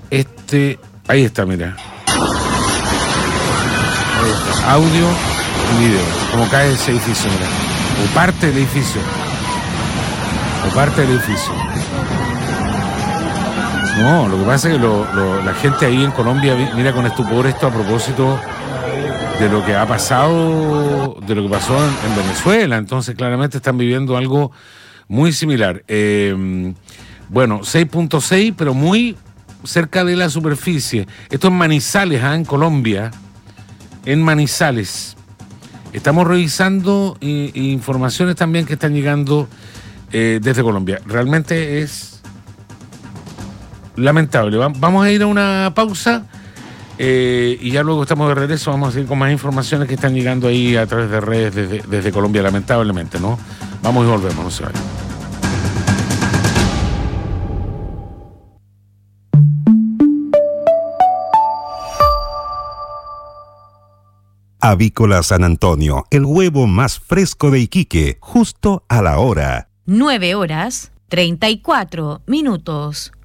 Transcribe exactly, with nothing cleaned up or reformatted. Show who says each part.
Speaker 1: este... Ahí está, mira. Ahí está. Audio y video. Como cae ese edificio, mira. O parte del edificio. O parte del edificio. No, lo que pasa es que lo, lo, la gente ahí en Colombia mira con estupor esto a propósito de lo que ha pasado, de lo que pasó en, en Venezuela. Entonces claramente están viviendo algo muy similar. Eh, bueno, seis punto seis, pero muy cerca de la superficie. Esto en Manizales, ¿eh? En Colombia, en Manizales. Estamos revisando eh, informaciones también que están llegando eh, desde Colombia. Realmente es lamentable. Vamos a ir a una pausa eh, y ya luego estamos de regreso. Vamos a seguir con más informaciones que están llegando ahí a través de redes desde, desde Colombia, lamentablemente, ¿no? Vamos y volvemos, no se vayan.
Speaker 2: Avícola San Antonio, el huevo más fresco de Iquique, justo a la hora.
Speaker 3: nueve horas, treinta y cuatro minutos.